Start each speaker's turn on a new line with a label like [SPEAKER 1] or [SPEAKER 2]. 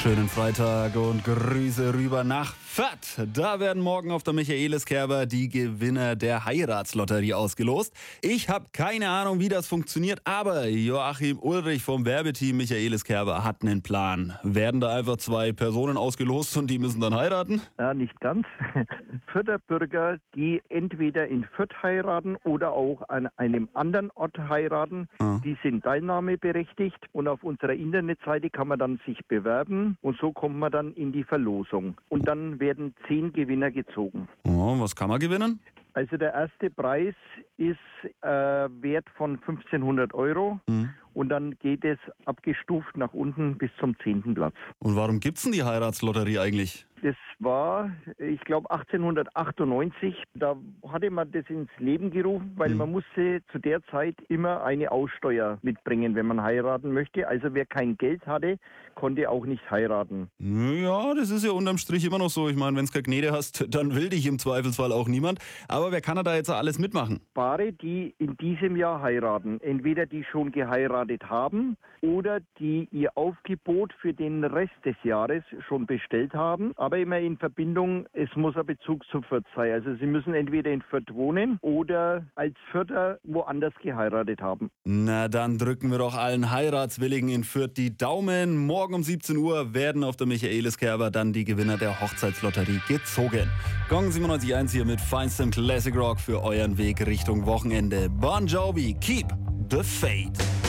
[SPEAKER 1] Schönen Freitag und Grüße rüber nach Fürth. Da werden morgen auf der Michaeliskerber die Gewinner der Heiratslotterie ausgelost. Ich habe keine Ahnung, wie das funktioniert, aber Joachim Ulrich vom Werbeteam Michaeliskerber hat einen Plan. Werden da einfach zwei Personen ausgelost und die müssen dann heiraten?
[SPEAKER 2] Ja, nicht ganz. Fürther Bürger, die entweder in Fürth heiraten oder auch an einem anderen Ort heiraten, die sind teilnahmeberechtigt und auf unserer Internetseite kann man dann sich bewerben und so kommt man dann in die Verlosung. Und dann werden 10 Gewinner gezogen.
[SPEAKER 1] Oh, was kann man gewinnen?
[SPEAKER 2] Also der erste Preis ist Wert von 1.500 Euro und dann geht es abgestuft nach unten bis zum 10. Platz.
[SPEAKER 1] Und warum gibt's denn die Heiratslotterie eigentlich?
[SPEAKER 2] Das war, ich glaube, 1898. Da hatte man das ins Leben gerufen, weil man musste zu der Zeit immer eine Aussteuer mitbringen, wenn man heiraten möchte. Also wer kein Geld hatte, konnte auch nicht heiraten.
[SPEAKER 1] Ja, das ist ja unterm Strich immer noch so. Ich meine, wenn du keine Gnade hast, dann will dich im Zweifelsfall auch niemand. Aber wer kann da jetzt alles mitmachen?
[SPEAKER 2] Paare, die in diesem Jahr heiraten, entweder die schon geheiratet haben oder die ihr Aufgebot für den Rest des Jahres schon bestellt haben. Aber immer in Verbindung, es muss ein Bezug zu Fürth sein. Also sie müssen entweder in Fürth wohnen oder als Fürther woanders geheiratet haben.
[SPEAKER 1] Na, dann drücken wir doch allen Heiratswilligen in Fürth die Daumen. Morgen um 17 Uhr werden auf der Michaeliskerber dann die Gewinner der Hochzeitslotterie gezogen. Gong 97.1 hier mit feinstem Classic Rock für euren Weg Richtung Wochenende. Bon Jovi, keep the faith.